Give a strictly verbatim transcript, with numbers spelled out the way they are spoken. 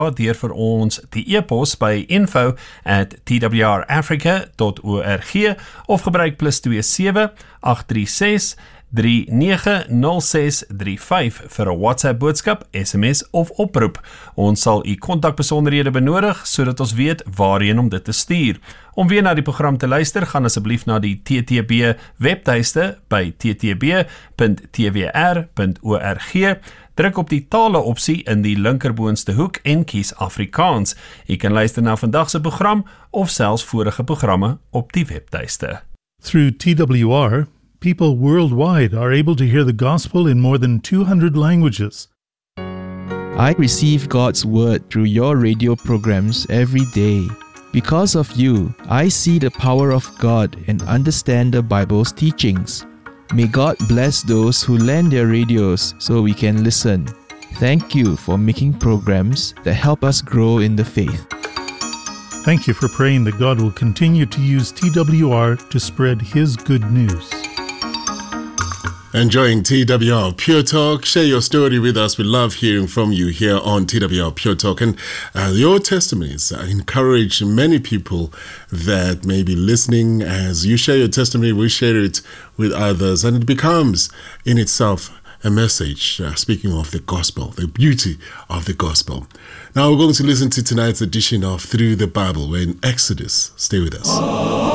deur vir ons die e-pos by info at t w r africa dot org of gebruik plus twee sewe agt drie ses drie nege nul ses drie vyf vir 'n WhatsApp boodskap, S M S of oproep. Ons sal u kontakbesonderhede benodig sodat ons weet waarheen om dit te stuur. Om weer na die program te luister, gaan asseblief na die T T B webtuiste by t t b punt t w r punt org. Druk op die tale opsie in die linkerboonste hoek en kies Afrikaans. U kan luister na vandag se program of selfs vorige programme op die webtuiste. Through T W R, people worldwide are able to hear the gospel in more than two hundred languages. I receive God's word through your radio programs every day. Because of you, I see the power of God and understand the Bible's teachings. May God bless those who lend their radios so we can listen. Thank you for making programs that help us grow in the faith. Thank you for praying that God will continue to use T W R to spread His good news. Enjoying T W R Pure Talk. Share your story with us. We love hearing from you here on T W R Pure Talk. And uh, your testimonies uh, encourage many people that may be listening. As you share your testimony, we share it with others. And it becomes in itself a message, uh, speaking of the gospel, the beauty of the gospel. Now we're going to listen to tonight's edition of Through the Bible. We're in Exodus. Stay with us.